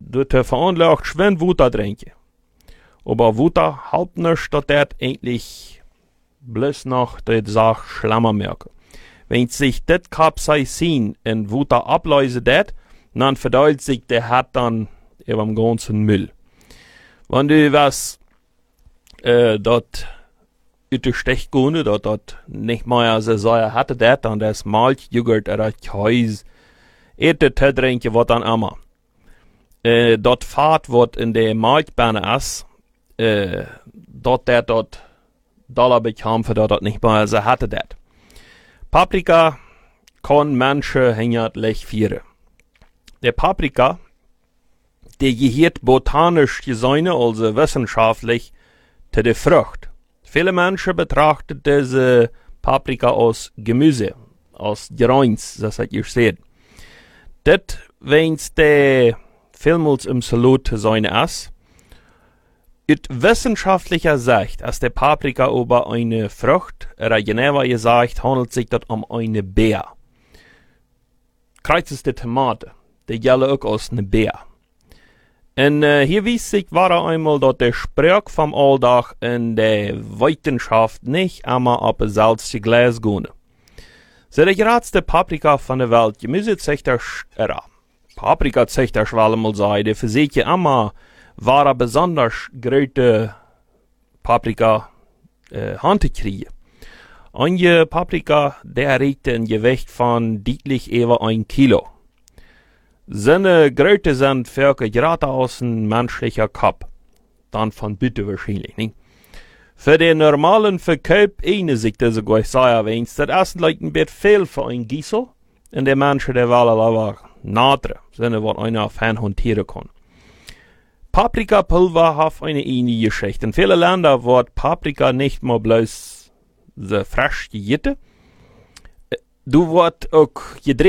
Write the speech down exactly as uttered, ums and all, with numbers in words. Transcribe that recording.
du te veranlagt schwen Wuta trinken. Aber Wuta halt nicht, dass das eigentlich bloß noch die Sache schlimmer merken. Wenn sich das Capsaicin in Wuta ablöse dat, dann verteilt sich der Herd dann über den ganzen Müll. Wenn du was äh, dort üte Stechgune, dort dort nicht mehr so sehr hatte, dat, dann das Milch, Joghurt oder Käse, ete te trinken, was dann immer. Äh, dort Fahrt, was in der Milchbahne ist, äh, dort der dort Dollar bekam, für dort nicht mehr so hatte, dat. Paprika kann manche hängerlich vieren. Der Paprika, der gehört botanisch gesehen, also wissenschaftlich, zu der Frucht. Viele Menschen betrachten diese Paprika als Gemüse, als Greins, das hat ihr seht. Das, wenn's der vielmals im Salat zu sein ist, ut wissenschaftlicher Sicht, als der Paprika über eine Frucht, oder genauer gesagt, handelt sich das um eine Beer. Kreuz ist die Tomate, die gelle auch als eine Beer. Und äh, hier wies sich war einmal, dass der Sprach vom Alltag in der Wissenschaft nicht einmal auf ein salziges Glas gehen. So der geradste Paprika von der Welt, Gemüsezüchter, oder Paprikazüchter, schwall mal sagen, der versucht ja immer, war er besonders große Paprika äh, Hand zu kriegen. Eine Paprika, der regte ein Gewicht von deutlich über ein Kilo. Seine Größe sind circa gerade aus einem menschlichen Kopf. Dann von Bitte wahrscheinlich, nicht? Für den normalen Verkauf eine sich diese Gäuße wenn das Essen like ein bisschen viel für ein Giesel, und der Mensch, der will aber nadre, seine, was einer auf Hand hantieren kann. Paprikapulver hat eine ähnliche Geschichte. In vielen Ländern wird Paprika nicht mehr bloß so frisch gegitten. Du wird auch gedreht.